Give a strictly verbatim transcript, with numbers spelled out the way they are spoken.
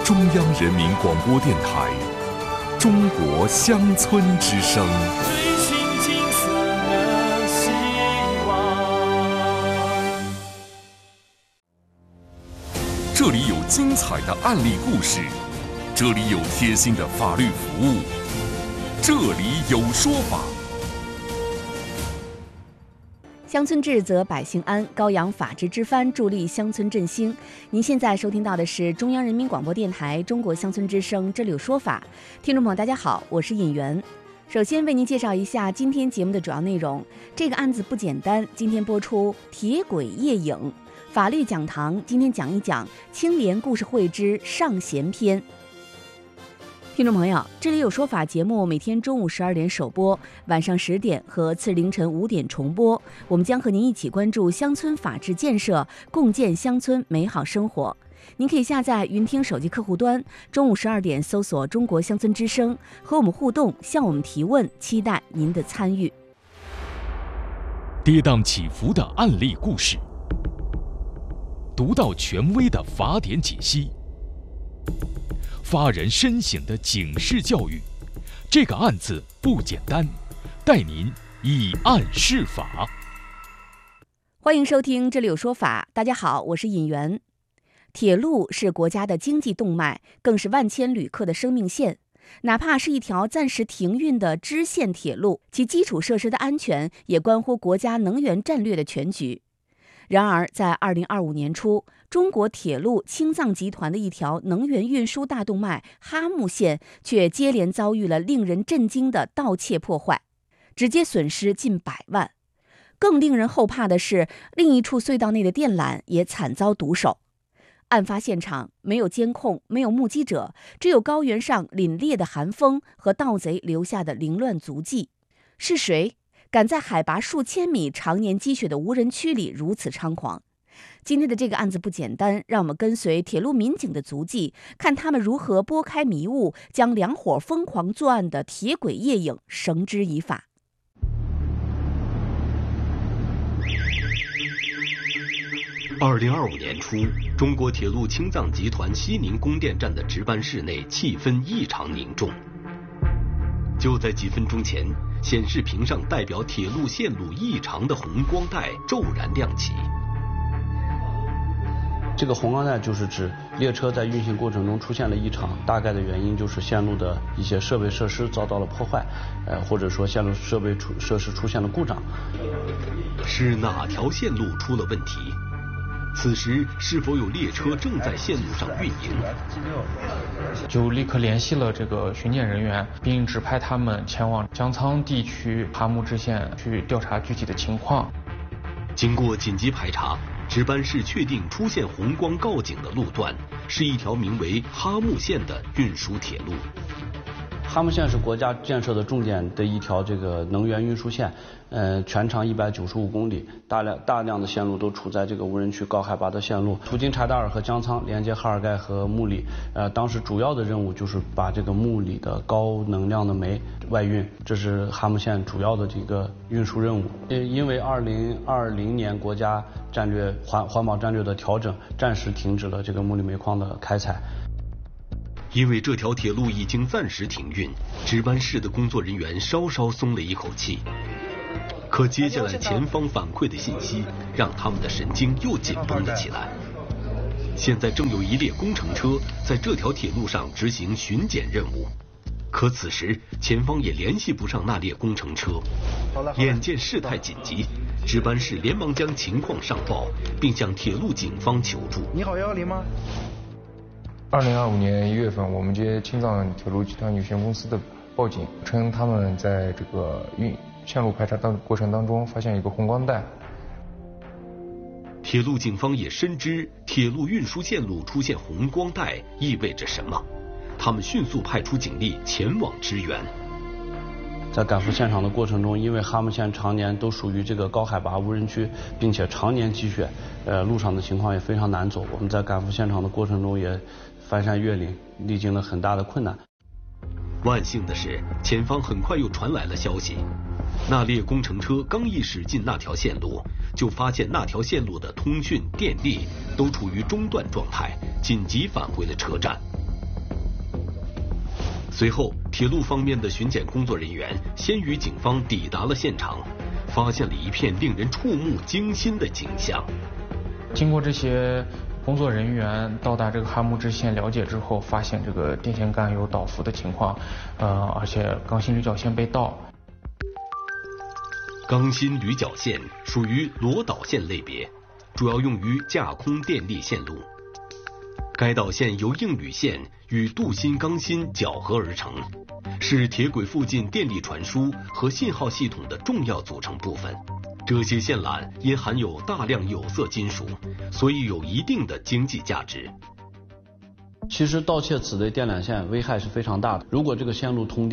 中央人民广播电台中国乡村之声。 追寻金色的希望。 这里有精彩的案例故事，这里有贴心的法律服务，这里有说法。 乡村治则百姓安，高扬法治之帆，助力乡村振兴。您现在收听到的是中央人民广播电台中国乡村之声，这里有说法。听众朋友大家好，我是尹媛。首先为您介绍一下今天节目的主要内容。这个案子不简单，今天播出铁轨夜影。法律讲堂今天讲一讲青莲故事会之上弦篇。听众朋友，这里有说法节目每天中午十二点首播，晚上十点和次日凌晨五点重播。我们将和您一起关注乡村法治建设，共建乡村美好生活。您可以下载云听手机客户端，中午十二点搜索中国乡村之声，和我们互动，向我们提问，期待您的参与。 跌宕起伏的案例故事，独到权威的法典解析，发人深省的警示教育，这个案子不简单，带您以案释法。 欢迎收听这里有说法。大家好，我是尹媛。铁路是国家的经济动脉，更是万千旅客的生命线。哪怕是一条暂时停运的支线铁路，其基础设施的安全也关乎国家能源战略的全局。然而在二零二五年初，中国铁路青藏集团的一条能源运输大动脉哈木线却接连遭遇了令人震惊的盗窃破坏，直接损失近百万。更令人后怕的是，另一处隧道内的电缆也惨遭毒手。案发现场没有监控，没有目击者，只有高原上凛冽的寒风和盗贼留下的凌乱足迹。是谁敢在海拔数千米、常年积雪的无人区里如此猖狂？今天的这个案子不简单，让我们跟随铁路民警的足迹，看他们如何拨开迷雾，将两伙疯狂作案的铁轨夜影绳之以法。 二零二五年初，中国铁路青藏集团西宁供电站的值班室内气氛异常凝重。就在几分钟前，显示屏上代表铁路线路异常的红光带骤然亮起。 这个红光带就是指列车在运行过程中出现了异常，大概的原因就是线路的一些设备设施遭到了破坏，呃，或者说线路设备出设施出现了故障。 是哪条线路出了问题？此时是否有列车正在线路上运营？ 就立刻联系了这个巡检人员，并指派他们前往江苍地区哈木支线去调查具体的情况。 经过紧急排查，值班室确定出现红光告警的路段是一条名为哈木线的运输铁路。 哈木线是国家建设的重点的一条这个能源运输线，呃，全长一百九十五公里，大量大量的线路都处在这个无人区高海拔的线路，途经柴达尔和江苍，连接哈尔盖和木里。呃，当时主要的任务就是把这个木里的高能量的煤外运，这是哈木线主要的这个运输任务。因为二零二零年国家战略环环保战略的调整，暂时停止了这个木里煤矿的开采。 因为这条铁路已经暂时停运，值班室的工作人员稍稍松了一口气。可接下来前方反馈的信息让他们的神经又紧绷了起来。现在正有一列工程车在这条铁路上执行巡检任务，可此时前方也联系不上那列工程车。眼见事态紧急，值班室连忙将情况上报，并向铁路警方求助。 你好，幺幺零吗？ 二零二五年一月份，我们接青藏铁路集团有限公司的报警，称他们在这个运线路排查当过程当中发现一个红光带。 铁路警方也深知铁路运输线路出现红光带意味着什么，他们迅速派出警力前往支援。 在赶赴现场的过程中，因为哈木线常年都属于这个高海拔无人区，并且常年积雪，呃，路上的情况也非常难走。我们在赶赴现场的过程中也翻山越岭，历经了很大的困难。 万幸的是，前方很快又传来了消息，那列工程车刚一驶进那条线路，就发现那条线路的通讯、电力都处于中断状态，紧急返回了车站。 随后，铁路方面的巡检工作人员先于警方抵达了现场，发现了一片令人触目惊心的景象。 经过这些工作人员到达这个哈木支线了解之后，发现这个电线杆有倒伏的情况，呃，而且钢芯铝角线被盗。 钢芯铝角线属于螺导线类别，主要用于架空电力线路。该导线由硬铝线与镀锌钢芯搅合而成，是铁轨附近电力传输和信号系统的重要组成部分。这些线缆因含有大量有色金属，所以有一定的经济价值。 其实盗窃此类电缆线危害是非常大的。如果这个线路通电